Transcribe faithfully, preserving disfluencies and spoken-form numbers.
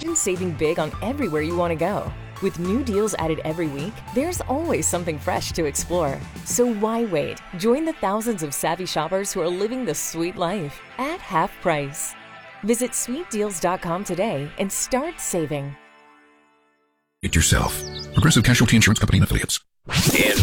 Imagine saving big on everywhere you want to go. With new deals added every week, there's always something fresh to explore. So why wait? Join the thousands of savvy shoppers who are living the sweet life at half price. Visit sweet deals dot com today and start saving. It yourself. Progressive Casualty Insurance Company and Affiliates. And